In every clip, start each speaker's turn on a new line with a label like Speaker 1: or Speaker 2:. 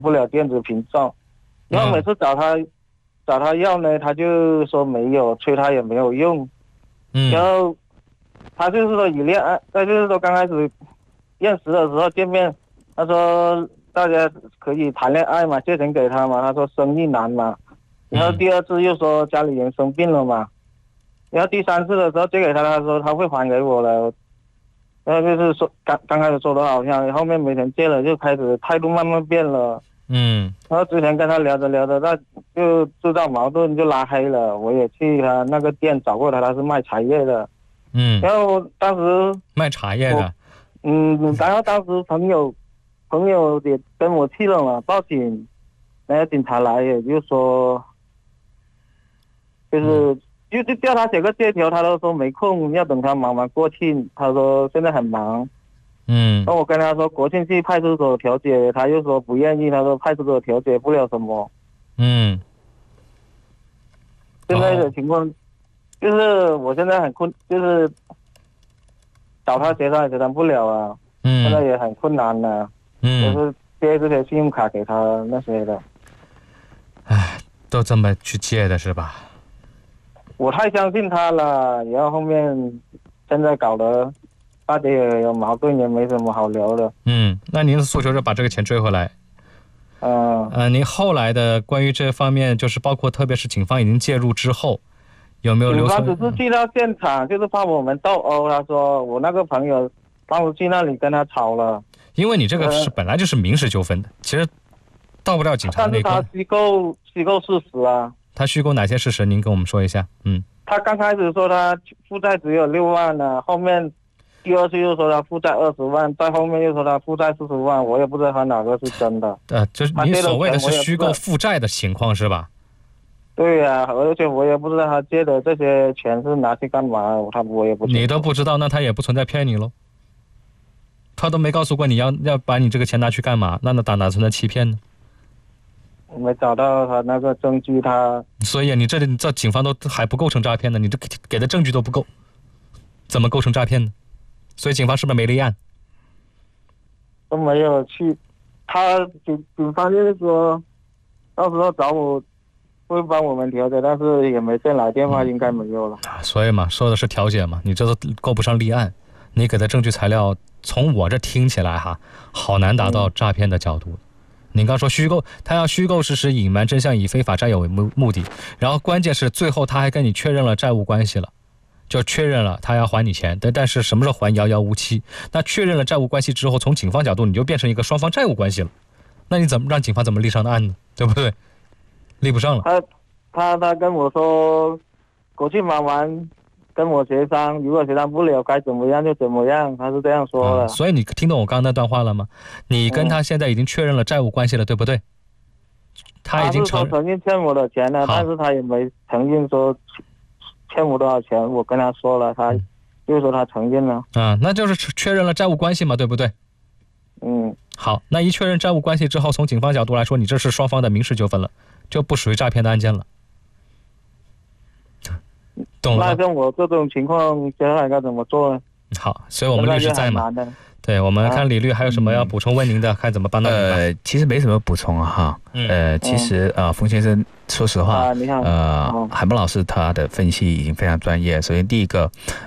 Speaker 1: 不了电子屏障。然后每次找他要呢，他就说没有，催他也没有用。然后他就是说以恋爱，他就是说刚开始认识的时候见面，他说大家可以谈恋爱嘛，借钱给他嘛，他说生意难嘛。然后第二次又说家里人生病了嘛，然后第三次的时候借给他，他说他会还给我了。然后就是说刚开始说的好像，后面没钱借了，就开始态度慢慢变了。然后之前跟他聊着聊着，他就制造矛盾，就拉黑了。我也去他那个店找过他，他是卖茶叶的。然后当时
Speaker 2: 卖茶叶的。
Speaker 1: 然后当时朋友也跟我去了嘛，报警，然后警察来也就说，就叫他写个借条，他都说没空，要等他忙完国庆，他说现在很忙。那我跟他说国庆去派出所调解，他又说不愿意，他说派出所调解不了什么。现在的情况就是我现在很困，就是找他协商也协商不了啊。现在也很困难了。就是借这些信用卡给他那些的。
Speaker 2: 都这么去借的是吧？
Speaker 1: 我太相信他了，然后后面现在搞得大家也有矛盾，也没什么好聊的。
Speaker 2: 那您的诉求是把这个钱追回来。您后来的关于这方面，就是包括特别是警方已经介入之后，有没有留存？
Speaker 1: 警方只是去到现场，就是怕我们斗殴。他说我那个朋友当时去那里跟他吵了。
Speaker 2: 因为你这个是本来就是民事纠纷的，其实到不了警察那关。
Speaker 1: 但是他虚构事实啊。
Speaker 2: 他虚构哪些事实？您跟我们说一下。
Speaker 1: 他刚开始说他负债只有6万呢，后面第二次又说他负债20万，在后面又说他负债40万，我也不知道他哪个是真的。
Speaker 2: 就是你所谓的是虚构负债的情况是吧？
Speaker 1: 对呀，而且我也不知道他借的这些钱是拿去干嘛，我也不知道。
Speaker 2: 你都不知道，那他也不存在骗你喽。他都没告诉过你要把你这个钱拿去干嘛，那哪存在欺骗呢？
Speaker 1: 我没找到他那个证据，
Speaker 2: 所以你这警方都还不构成诈骗呢，你这给的证据都不够，怎么构成诈骗呢？所以警方是不是没立案？
Speaker 1: 都没有去，警方就是说到时候找我会帮我们调解，但是也没再来电话，应该没有了。
Speaker 2: 所以嘛，说的是调解嘛，你这都够不上立案，你给的证据材料从我这听起来好难达到诈骗的角度。您刚说虚构，他要虚构事实，隐瞒真相，以非法占有为目的，然后关键是最后他还跟你确认了债务关系了，就确认了他要还你钱，但是什么时候还遥遥无期。那确认了债务关系之后，从警方角度你就变成一个双方债务关系了，那你怎么让警方怎么立上的案呢？对不对？立不上了。
Speaker 1: 他跟我说国庆忙完跟我协商，如果协商不了该怎么样就怎么样，他是这样说的。
Speaker 2: 所以你听懂我刚刚那段话了吗？你跟他现在已经确认了债务关系了，对不对？他已经
Speaker 1: 曾经欠我的钱了，但是他也没承认说欠我多少钱，我跟他说了，他就说他承认了。
Speaker 2: 那就是确认了债务关系嘛，对不对？好，那一确认债务关系之后，从警方角度来说，你这是双方的民事纠纷了，就不属于诈骗的案件了。懂了。
Speaker 1: 那像我这种情况，接下来该怎么做呢？
Speaker 2: 好，所以我们律师在嘛。对，我们看李律还有什么要补充问您的，看怎么帮到您。
Speaker 3: 其实没什么补充哈。其实冯先生，说实话，海波老师他的分析已经非常专业。首先第一个，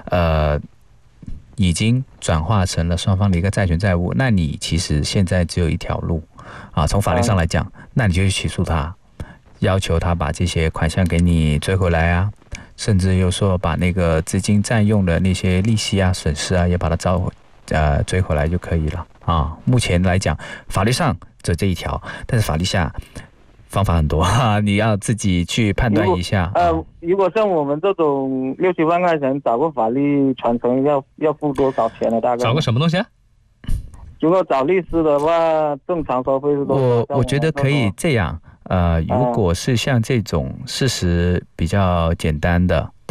Speaker 3: 已经转化成了双方的一个债权债务，那你其实现在只有一条路从法律上来讲，那你就去起诉他，要求他把这些款项给你追回来啊。甚至又说把那个资金占用的那些利息啊、损失啊，也把它追回来就可以了目前来讲，法律上只有这一条，但是法律下方法很多你要自己去判断一下。
Speaker 1: 如果像我们这种6、7万块钱找个法律传承要付多少钱呢？大概？
Speaker 2: 找个什么东西？
Speaker 1: 如果找律师的话，正常收费是多少？
Speaker 3: 我觉得可以这样。如果是像这种事实比较简单的，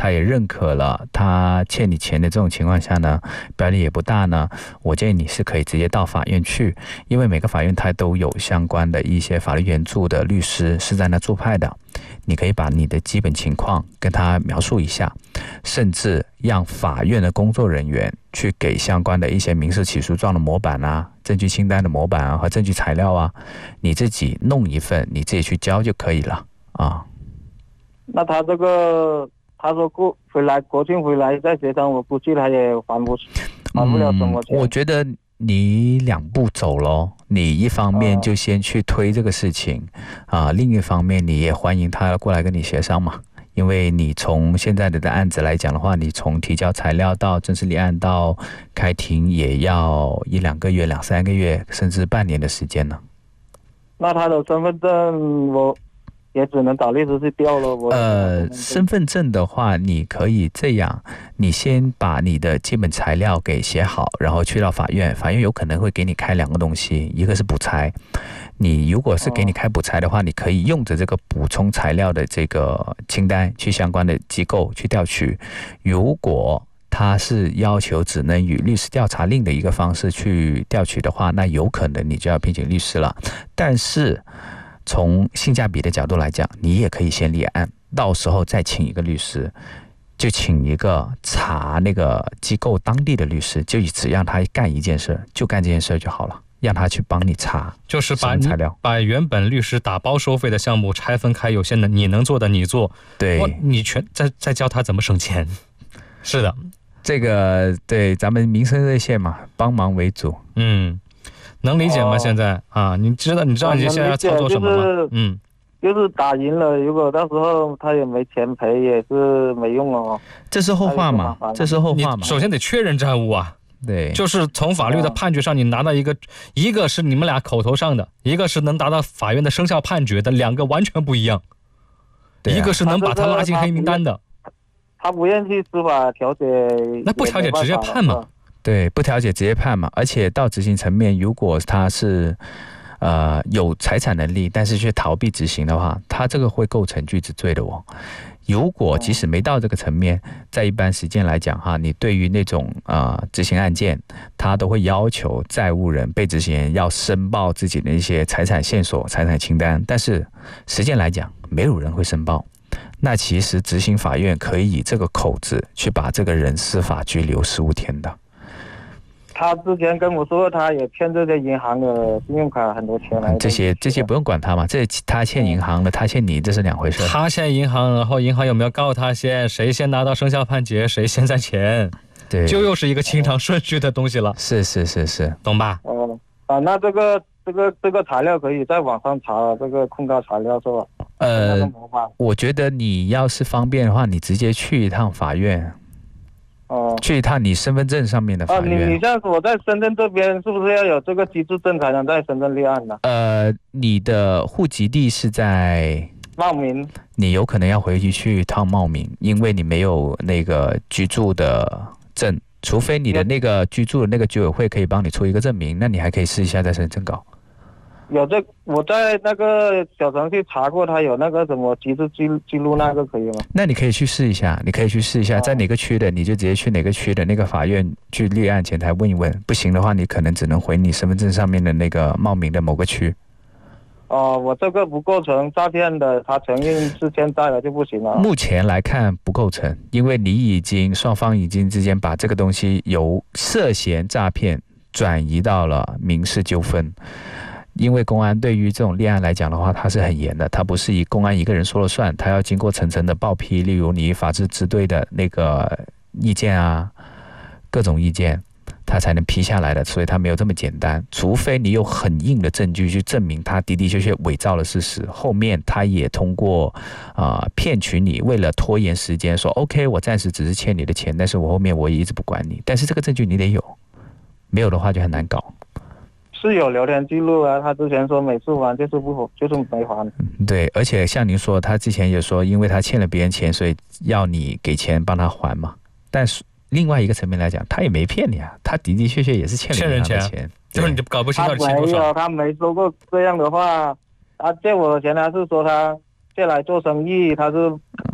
Speaker 3: 他也认可了他欠你钱的这种情况下呢，表力也不大呢，我建议你是可以直接到法院去，因为每个法院它都有相关的一些法律援助的律师是在那驻派的，你可以把你的基本情况跟他描述一下，甚至让法院的工作人员去给相关的一些民事起诉状的模板啊、证据清单的模板啊和证据材料啊，你自己弄一份，你自己去交就可以了啊。
Speaker 1: 那他这个他说国庆回来再协商，我估计他也还不了什么钱。
Speaker 3: 我觉得你两步走咯，你一方面就先去推这个事情啊，另一方面你也欢迎他过来跟你协商嘛。因为你从现在的案子来讲的话，你从提交材料到正式立案到开庭也要1-2个月、2-3个月，甚至半年的时间呢。
Speaker 1: 那他的身份证我也只能找律师去调了。
Speaker 3: 身份证的话，你可以这样，你先把你的基本材料给写好，然后去到法院，法院有可能会给你开2个东西，一个是补材。你如果是给你开补材的话，你可以用着这个补充材料的这个清单去相关的机构去调取。如果他是要求只能以律师调查令的一个方式去调取的话，那有可能你就要聘请律师了。但是从性价比的角度来讲，你也可以先立案，到时候再请一个律师，就请一个查那个机构当地的律师，就只让他干一件事，就干这件事就好了，让他去帮你查，
Speaker 2: 就是把原本律师打包收费的项目拆分开，有些你能做的你做，
Speaker 3: 对，
Speaker 2: 你再教他怎么省钱。是的，
Speaker 3: 这个对咱们民生热线嘛，帮忙为主。
Speaker 2: 能理解吗？现在啊，你知道你现在要操作什么吗？
Speaker 1: 就是打赢了，如果到时候他也没钱赔，也是没用哦。
Speaker 3: 这是后话嘛？这是后话嘛？
Speaker 2: 首先得确认债务啊。
Speaker 3: 对，
Speaker 2: 就是从法律的判决上，你拿到一个是你们俩口头上的，一个是能达到法院的生效判决的，2个完全不一样。一个是能把他拉进黑名单的。
Speaker 1: 他不愿去司法调解，
Speaker 2: 那不调解直接判嘛？
Speaker 3: 对，不调解直接判嘛。而且到执行层面，如果他是有财产能力，但是却逃避执行的话，他这个会构成拒执罪的哦。如果即使没到这个层面，在一般实践来讲哈，你对于那种执行案件，他都会要求债务人、被执行人要申报自己的一些财产线索、财产清单，但是实践来讲，没有人会申报。那其实执行法院可以以这个口子去把这个人司法拘留15天的。
Speaker 1: 他之前跟我说，他也欠这些银行的信用卡很多钱来。
Speaker 3: 这些不用管他嘛，这他欠银行的，他欠你，这是2回事。
Speaker 2: 他欠银行，然后银行有没有告他先？谁先拿到生效判决，谁先在前。
Speaker 3: 对，
Speaker 2: 就又是一个清偿顺序的东西了。
Speaker 3: 是，
Speaker 2: 懂吧？
Speaker 1: 那这个材料可以在网上查，这个控告材料是吧？
Speaker 3: 我觉得你要是方便的话，你直接去一趟法院。去一趟你身份证上面的法院。
Speaker 1: 你像我在深圳这边，是不是要有这个居住证才能在深圳立案呢？
Speaker 3: 你的户籍地是在
Speaker 1: 茂名，
Speaker 3: 你有可能要回去一趟茂名，因为你没有那个居住的证，除非你的那个居住的那个居委会可以帮你出一个证明，那你还可以试一下在深圳搞。我在那个小程序查过，他有那个什么居住记录，那个可以吗？那你可以去试一下，在哪个区的，你就直接去哪个区的那个法院去立案前台问一问，不行的话，你可能只能回你身份证上面的那个茂名的某个区。
Speaker 1: 我这个不构成诈骗的，他承认是欠债了就不行了。
Speaker 3: 目前来看不构成，因为双方已经之间把这个东西由涉嫌诈骗转移到了民事纠纷。因为公安对于这种立案来讲的话，它是很严的，它不是以公安一个人说了算，它要经过层层的报批，例如你法制支队的那个意见啊，各种意见，它才能批下来的，所以它没有这么简单。除非你有很硬的证据去证明它的的确确伪造了事实，后面它也通过骗取你，为了拖延时间，说 OK， 我暂时只是欠你的钱，但是我后面我也一直不管你，但是这个证据你得有，没有的话就很难搞。
Speaker 1: 是有聊天记录啊，他之前说每次还就是没还。
Speaker 3: 对，而且像您说，他之前也说，因为他欠了别人钱，所以要你给钱帮他还嘛。但是另外一个层面来讲，他也没骗你啊，他的的确确也是欠了人家的钱，
Speaker 2: 就是你搞不清他欠多少。
Speaker 1: 他没说过这样的话，他借我的钱，他是说他借来做生意，他是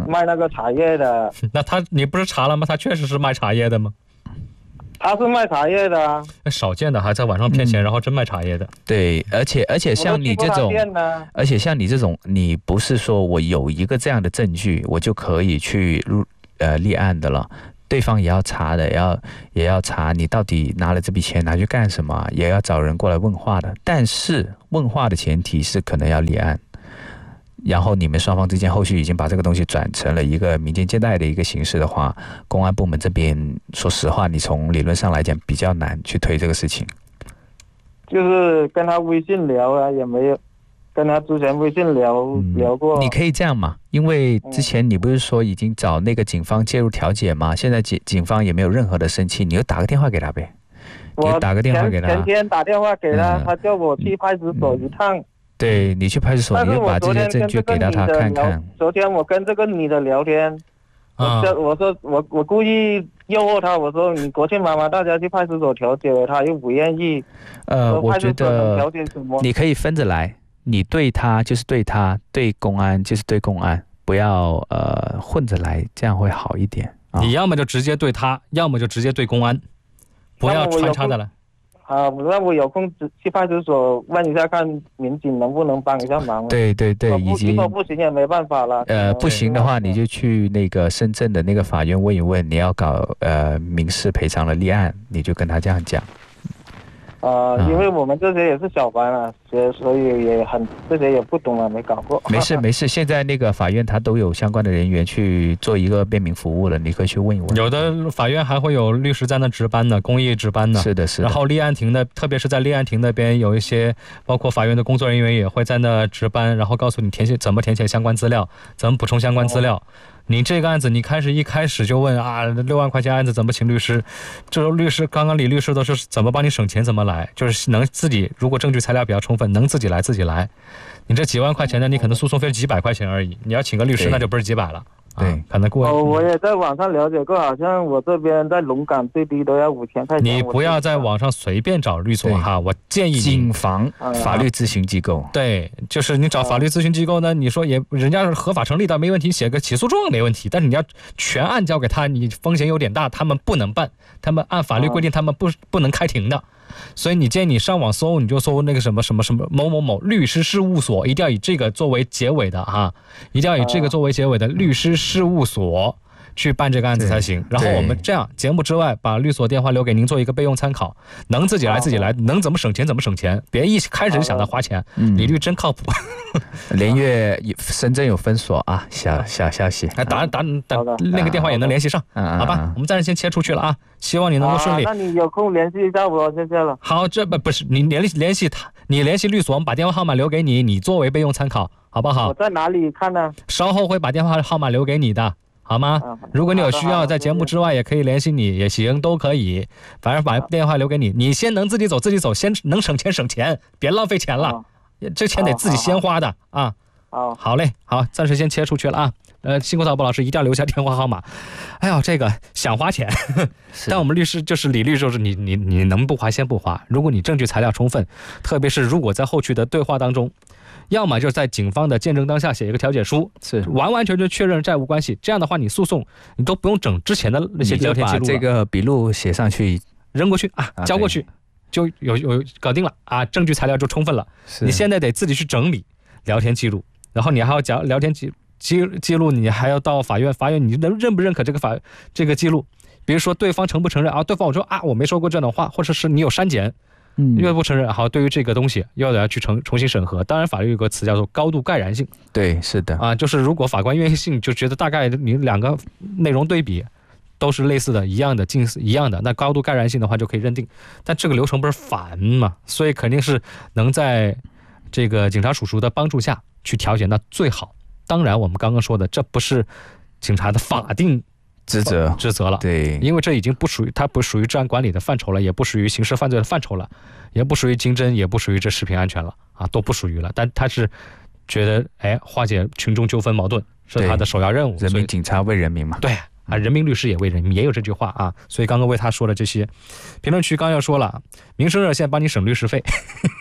Speaker 1: 卖那个茶叶的。
Speaker 2: 那你不是查了吗？他确实是卖茶叶的吗？
Speaker 1: 他是卖茶叶的啊，
Speaker 2: 少见的还在网上骗钱，然后真卖茶叶的。
Speaker 3: 对，而且像你这种，你不是说我有一个这样的证据，我就可以去立案的了。对方也要查的，也要查你到底拿了这笔钱拿去干什么，也要找人过来问话的。但是问话的前提是可能要立案。然后你们双方之间后续已经把这个东西转成了一个民间借贷的一个形式的话，公安部门这边说实话，你从理论上来讲比较难去推这个事情。
Speaker 1: 就是跟他微信聊啊，也没有跟他之前微信聊过。
Speaker 3: 你可以这样嘛，因为之前你不是说已经找那个警方介入调解吗？现在警方也没有任何的生气，你就打个电话给他呗。
Speaker 1: 我
Speaker 3: 打个电话给他。
Speaker 1: 前天打电话给他，他叫我去派出所一趟。
Speaker 3: 对，你去派出所，你就把这些证据给到他看看。
Speaker 1: 昨天我跟这个女的聊天，我说我故意诱惑她，我说你过去妈妈大家去派出所调解，她又不愿意。
Speaker 3: 我觉得你可以分着来，你对他就是对他，对公安就是对公安，不要混着来，这样会好一点。
Speaker 2: 你要么就直接对他，要么就直接对公安，不要穿插的了。
Speaker 1: 那我有空去派出所问一下，看民警能不能帮一下忙。
Speaker 3: 对，已经
Speaker 1: 不行也没办法了。
Speaker 3: 不行的话，你就去那个深圳的那个法院问一问，你要搞民事赔偿的立案，你就跟他这样讲。
Speaker 1: 因为我们这些也是小白嘛，所以这些也不懂啊，没搞过。
Speaker 3: 没事，现在那个法院他都有相关的人员去做一个便民服务了，你可以去问一问。
Speaker 2: 有的法院还会有律师在那值班呢，公益值班呢。
Speaker 3: 是的。
Speaker 2: 然后立案庭的，特别是在立案庭那边有一些，包括法院的工作人员也会在那值班，然后告诉你怎么填写相关资料，怎么补充相关资料。你这个案子，你一开始就问6万块钱案子怎么请律师？这律师刚刚李律师都是怎么帮你省钱怎么来，就是能自己，如果证据材料比较充分，能自己来。你这几万块钱的，你可能诉讼费几百块钱而已，你要请个律师那就不是几百了。
Speaker 3: 对，
Speaker 2: 可能过。
Speaker 1: 我也在网上了解过，好像我这边在龙岗最低都要5000块钱。
Speaker 2: 你不要在网上随便找律所哈，我建议你
Speaker 3: 谨防法律咨询机构。
Speaker 2: 对，就是你找法律咨询机构呢，你说人家是合法成立的没问题，写个起诉状没问题，但是你要全案交给他，你风险有点大，他们不能办，他们按法律规定他们不能开庭的。所以你建议你上网搜，你就搜那个什么某某某律师事务所，一定要以这个作为结尾的哈，一定要以这个作为结尾的律师事务所去办这个案子才行。然后我们这样节目之外把律所电话留给您做一个备用参考，能自己来，能怎么省钱怎么省钱，别一开始就想到花钱，利率真靠谱。
Speaker 3: 连月深圳有分所啊，小消息。
Speaker 2: 打那个电话也能联系上，好吧？我们暂时先切出去了啊，希望你能够顺利。
Speaker 1: 那你有空联系一下我，谢谢了。
Speaker 2: 好，这不是你联系他，你联系律所，我们把电话号码留给你，你作为备用参考，好不好？
Speaker 1: 我在哪里看呢？
Speaker 2: 稍后会把电话号码留给你的。好吗？如果你有需要，在节目之外也可以联系你，也行，都可以。反正把电话留给你，你先能自己走，先能省钱，别浪费钱了。这钱得自己先花的啊。好嘞，好，暂时先切出去了啊。辛苦草布老师一定要留下电话号码。哎呦，这个想花钱，但我们律师就是李律师，你能不花先不花。如果你证据材料充分，特别是如果在后续的对话当中，要么就是在警方的见证当下写一个调解书，是完完全全确认债务关系。这样的话，你诉讼你都不用整之前的那些聊天记录了，
Speaker 3: 把这个笔录写上去，
Speaker 2: 扔过去啊，交过去，就有搞定了啊，证据材料就充分了。你现在得自己去整理聊天记录，然后你还要讲聊天记录，你还要到法院你认不认可这个记录？比如说对方承不承认啊？对方我说我没说过这种话，或者是你有删减。越不承认，好，对于这个东西要去重新审核。当然，法律有个词叫做高度盖然性。
Speaker 3: 对，是的
Speaker 2: 啊，就是如果法官愿意信，就觉得大概你两个内容对比都是类似的、一样的、近似一样的，那高度盖然性的话就可以认定。但这个流程不是烦嘛，所以肯定是能在这个警察叔叔的帮助下去调解，那最好。当然，我们刚刚说的，这不是警察的法定职责了，
Speaker 3: 对，
Speaker 2: 因为这已经不属于治安管理的范畴了，也不属于刑事犯罪的范畴了，也不属于经侦，也不属于这食品安全了啊，都不属于了。但他是觉得，化解群众纠纷矛盾是他的首要任务。
Speaker 3: 人民警察为人民嘛，
Speaker 2: 对啊，人民律师也为人民，也有这句话啊。所以刚刚为他说的这些，评论区刚要说了，民生热线帮你省律师费。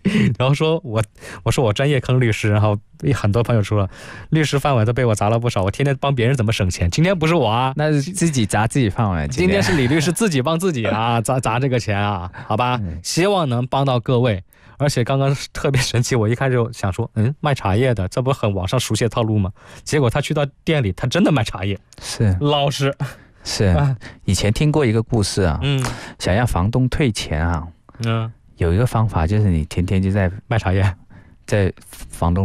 Speaker 2: 然后说我说我专业坑律师，然后很多朋友说了，律师饭碗都被我砸了不少，我天天帮别人怎么省钱？今天不是我啊，
Speaker 3: 那是自己砸自己饭碗。
Speaker 2: 今天是李律师自己帮自己啊，砸这个钱啊，好吧？希望能帮到各位。而且刚刚特别神奇，我一开始想说，卖茶叶的，这不很网上熟悉的套路吗？结果他去到店里，他真的卖茶叶，
Speaker 3: 是
Speaker 2: 老实。
Speaker 3: 是，以前听过一个故事啊，想让房东退钱啊，有一个方法就是你天天就在
Speaker 2: 卖茶叶，
Speaker 3: 在房东